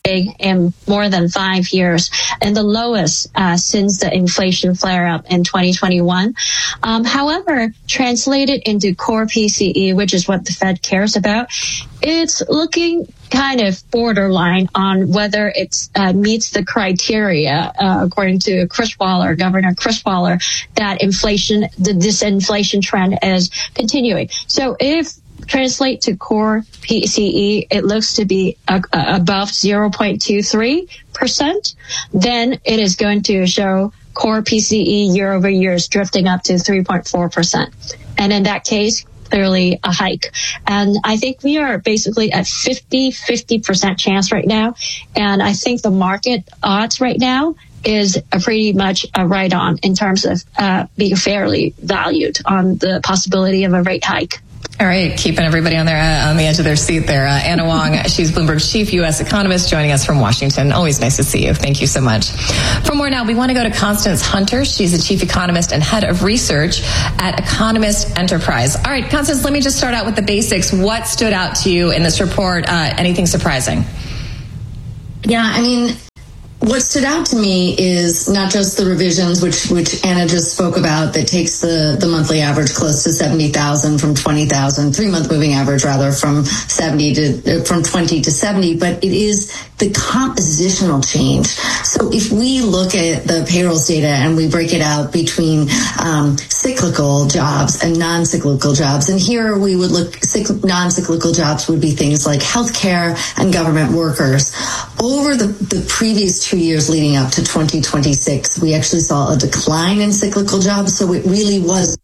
in more than 5 years, and the lowest since the inflation flare-up in 2021. However, translated into core PCE, which is what the Fed cares about, it's looking kind of borderline on whether it meets the criteria, according to Governor Chris Waller, that the disinflation trend is continuing. So if translate to core PCE, it looks to be above 0.23%, then it is going to show core PCE year over year is drifting up to 3.4%. And in that case, clearly a hike. And I think we are basically at 50% chance right now. And I think the market odds right now is pretty much right on in terms of being fairly valued on the possibility of a rate hike. All right, keeping everybody on the edge of their seat there. Anna Wong, she's Bloomberg's chief U.S. economist, joining us from Washington. Always nice to see you. Thank you so much. For more now, we want to go to Constance Hunter. She's the chief economist and head of research at Economist Enterprise. All right, Constance, let me just start out with the basics. What stood out to you in this report? Anything surprising? Yeah, I mean, what stood out to me is not just the revisions, which Anna just spoke about, that takes the monthly average close to 70,000 from 20,000, 3-month moving average rather from 20 to 70, but it is the compositional change. So if we look at the payrolls data and we break it out between cyclical jobs and non-cyclical jobs, and here we would look, non-cyclical jobs would be things like healthcare and government workers. Over the previous 2 years leading up to 2026, we actually saw a decline in cyclical jobs. So it really was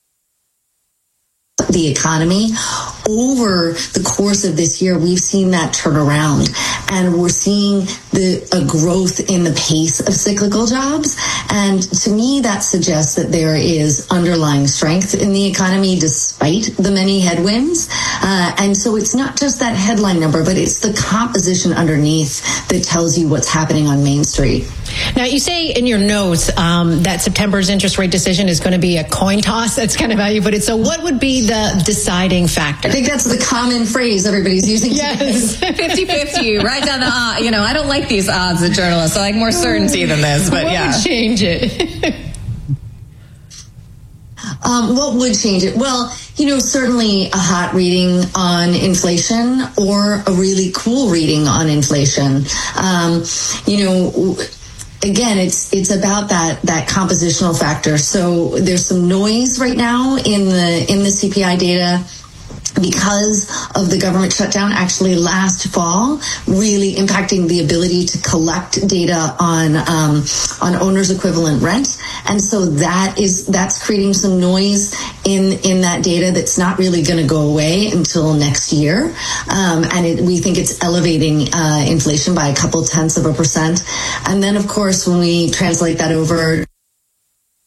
the economy. Over the course of this year, we've seen that turn around, and we're seeing a growth in the pace of cyclical jobs. And to me, that suggests that there is underlying strength in the economy despite the many headwinds. And so it's not just that headline number, but it's the composition underneath that tells you what's happening on Main Street. Now, you say in your notes that September's interest rate decision is going to be a coin toss. That's kind of how you put it. So what would be the deciding factor? I think that's the common phrase everybody's using. Yes. 50-50, right down the I don't like these odds as journalists. I like more certainty than this, but what would change it? What would change it? Well, certainly a hot reading on inflation or a really cool reading on inflation. Again, it's about that compositional factor. So there's some noise right now in the CPI data because of the government shutdown actually last fall, really impacting the ability to collect data on owner's equivalent rent. And so that's creating some noise in that data that's not really going to go away until next year. And we think it's elevating inflation by a couple tenths of a percent. And then, of course, when we translate that over